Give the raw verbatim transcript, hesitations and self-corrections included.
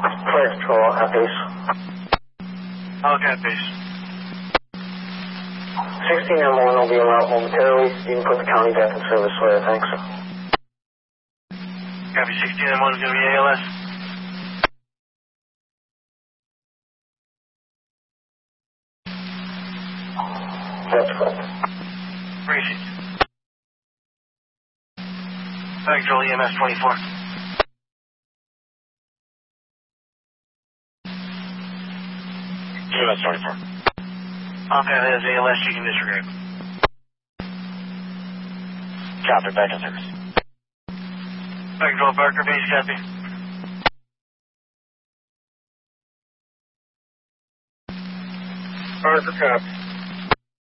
Flight control, at base. Okay, at base. sixteen M one will be allowed momentarily. You can put the county back in service later. Thanks. Copy, sixteen M one is going to be A L S. That's correct. Appreciate it. Flight control, E M S twenty-four. E M S twenty-four. Okay, that's A L S, you can disregard. Copy, back in service. Flight control, Barker base, copy. Barker, copy.